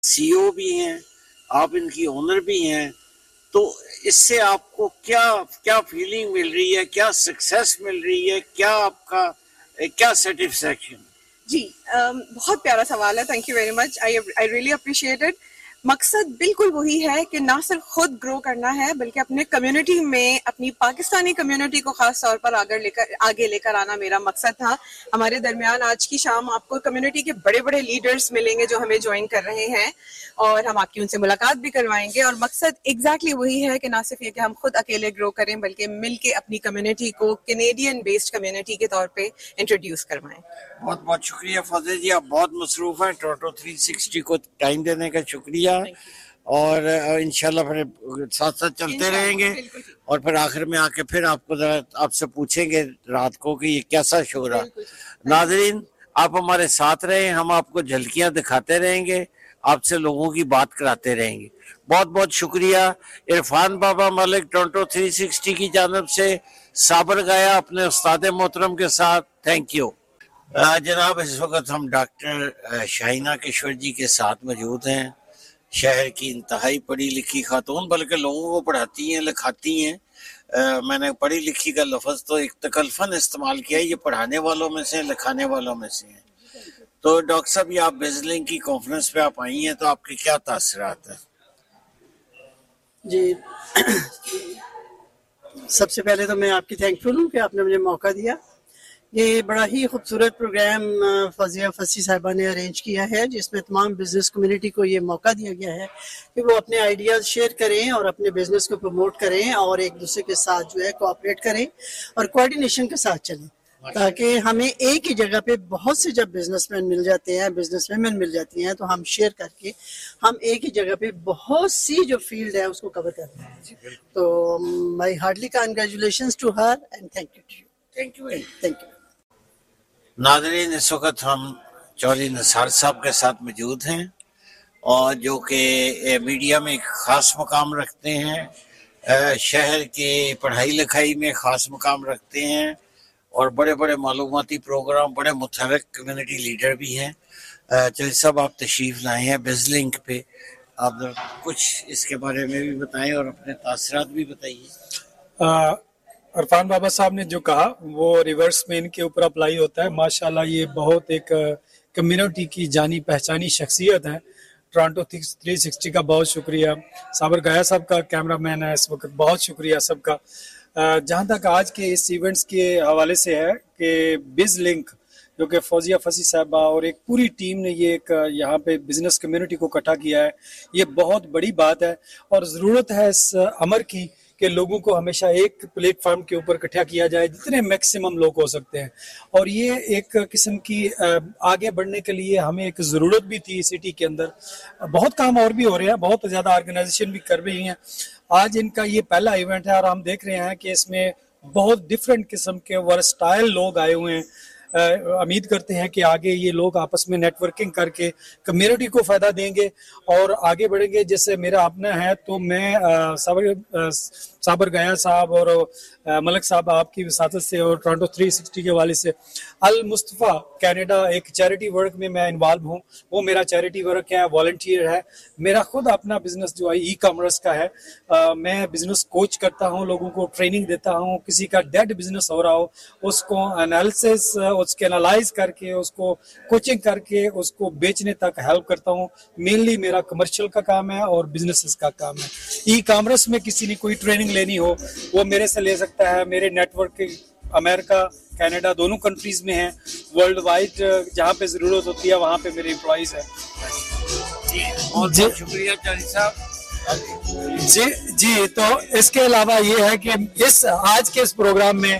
CEO भी हैं, आप इनकी ओनर भी हैं, तो इससे आपको क्या क्या फीलिंग मिल रही है, क्या सक्सेस मिल रही है, क्या आपका क्या सेटिस्फैक्शन? जी, बहुत प्यारा सवाल है। Thank you very much. I really appreciate it. मकसद बिल्कुल वही है कि ना सिर्फ खुद ग्रो करना है बल्कि अपने कम्युनिटी में, अपनी पाकिस्तानी कम्युनिटी को खास तौर पर आगे लेकर आना मेरा मकसद था। हमारे दरमियान आज की शाम आपको कम्युनिटी के बड़े बड़े लीडर्स मिलेंगे जो हमें ज्वाइन कर रहे हैं और हम आपकी उनसे मुलाकात भी करवाएंगे। और मकसद एग्जैक्टली वही है कि ना सिर्फ ये कि हम खुद अकेले ग्रो करें बल्कि मिल के अपनी कम्युनिटी को कैनेडियन बेस्ड कम्युनिटी के तौर पे इंट्रोड्यूस करवाएं। बहुत बहुत शुक्रिया फाजिल जी, आप बहुत मसरूफ हैं। टोरंटो 360 को टाइम देने का शुक्रिया, और इंशाल्लाह फिर साथ साथ चलते रहेंगे। और फिर आखिर में आके फिर आपको आपसे पूछेंगे रात को कि ये कैसा शो रहा। नाज़रीन, आप हमारे साथ रहे, हम आपको झलकियां दिखाते रहेंगे, आपसे लोगों की बात कराते रहेंगे। बहुत बहुत शुक्रिया। इरफान बाबा मलिक टोरंटो 360 की जानब से साबर गया अपने उस्ताद मोहतरम के साथ। थैंक यू जनाब। इस वक्त हम डॉक्टर शाहिना किशोर जी के साथ मौजूद हैं। शहर की इंतहाई पढ़ी लिखी खातून, बल्कि लोगों को पढ़ाती हैं, लिखाती हैं। मैंने पढ़ी लिखी का लफ्ज़ तो एक तकल्फन इस्तेमाल किया, ये पढ़ाने वालों में से, लिखाने वालों में से हैं। तो डॉक्टर साहब, ये आप बिजलिंग की कॉन्फ्रेंस पे आप आई हैं, तो आपके क्या तासरात हैं? जी सबसे पहले तो मैं आपकी थैंकफुल हूँ कि आपने मुझे मौका दिया। ये बड़ा ही खूबसूरत प्रोग्राम फजिया फसी साहिबा ने अरेंज किया है, जिसमें तमाम बिजनेस कम्युनिटी को ये मौका दिया गया है कि वो अपने आइडियाज़ शेयर करें और अपने बिजनेस को प्रमोट करें और एक दूसरे के साथ जो है कोऑपरेट करें और कोऑर्डिनेशन के साथ चलें, ताकि हमें एक ही जगह पे बहुत से जब बिजनेसमैन मिल जाते हैं, बिजनेसवुमेन मिल जाती हैं, तो हम शेयर करके हम एक ही जगह पे बहुत सी जो फील्ड है उसको कवर करते हैं। तो माई hardly congratulations to her and thank you to you. Thank you. नाज़रीन, इस वक्त हम चौधरी निसार साहब के साथ मौजूद हैं, और जो कि मीडिया में एक ख़ास मकाम रखते हैं, शहर के पढ़ाई लिखाई में ख़ास मकाम रखते हैं, और बड़े बड़े मालूमाती प्रोग्राम, बड़े मुतहर्रिक कम्युनिटी लीडर भी हैं। चौधरी साहब, आप तशरीफ़ लाए हैं बिजलिंक पे, आप कुछ इसके बारे में भी बताएं और अपने तासरात भी बताइए। इरफान बाबा साहब ने जो कहा वो रिवर्स में इनके ऊपर अप्लाई होता है। माशाल्लाह, ये बहुत एक कम्युनिटी की जानी पहचानी शख्सियत है। टोरंटो 360 का बहुत शुक्रिया, साबर गया साहब का कैमरामैन है इस वक्त, बहुत शुक्रिया सबका। जहाँ तक आज के इस इवेंट्स के हवाले से है कि बिज लिंक, जो कि फौजिया फसी साहबा और एक पूरी टीम ने ये एक यहाँ पे बिजनेस कम्युनिटी को इकट्ठा किया है, ये बहुत बड़ी बात है। और ज़रूरत है इस अमर की कि लोगों को हमेशा एक प्लेटफॉर्म के ऊपर इकट्ठा किया जाए, जितने मैक्सिमम लोग हो सकते हैं। और ये एक किस्म की आगे बढ़ने के लिए हमें एक ज़रूरत भी थी सिटी के अंदर। बहुत काम और भी हो रहे हैं, बहुत ज़्यादा ऑर्गेनाइजेशन भी कर रही हैं। आज इनका ये पहला इवेंट है और हम देख रहे हैं कि इसमें बहुत डिफरेंट किस्म के वर्सटाइल लोग आए हुए हैं। उम्मीद करते हैं कि आगे ये लोग आपस में नेटवर्किंग करके कम्युनिटी को फ़ायदा देंगे और आगे बढ़ेंगे। जैसे मेरा अपना है, तो मैं साबर गया साहब और मलिक साहब आपकी विसातत से और टोरंटो 360 के वाले से अल मुस्तफ़ा कनाडा एक चैरिटी वर्क में मैं इन्वॉल्व हूँ। वो मेरा चैरिटी वर्क है, वॉलंटियर है। मेरा खुद अपना बिजनेस जो है ई कॉमर्स का है। मैं बिजनेस कोच करता हूँ, लोगों को ट्रेनिंग देता हूँ। किसी का डेड बिजनेस हो रहा हो उसको एनालिसिस, उसके एनालाइज करके, उसको कोचिंग करके उसको बेचने तक हेल्प करता हूँ। मेनली मेरा कमर्शियल का काम है और बिजनेस का काम है। ई कॉमर्स में किसी ने कोई ट्रेनिंग लेनी हो वो मेरे से ले सकता है। मेरे नेटवर्क अमेरिका, कनाडा दोनों कंट्रीज में है। वर्ल्ड वाइड जहाँ पे जरूरत होती है वहाँ पे मेरे एम्प्लॉइज है। जी शुक्रिया चौधरी साहब। जी, तो इसके अलावा ये है कि इस आज के इस प्रोग्राम में